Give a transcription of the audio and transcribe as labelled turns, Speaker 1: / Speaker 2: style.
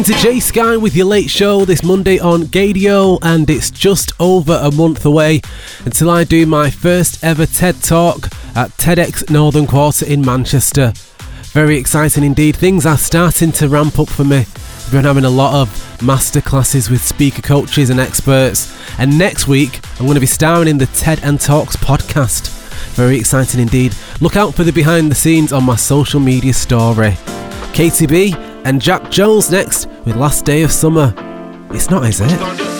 Speaker 1: To Jay Sky with your late show this Monday on Gadio, and it's just over a month away until I do my first ever TED Talk at TEDx Northern Quarter in Manchester. Very exciting indeed. Things are starting to ramp up for me. I've been having a lot of masterclasses with speaker coaches and experts, and next week I'm going to be starring in the TED and Talks podcast. Very exciting indeed. Look out for the behind the scenes on my social media story. KTB and Jack Jones next with Last Day of Summer. It's not, is it?